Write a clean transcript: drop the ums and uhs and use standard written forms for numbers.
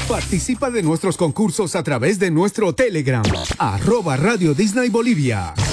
Participa de nuestros concursos a través de nuestro Telegram, @Radio Disney Bolivia.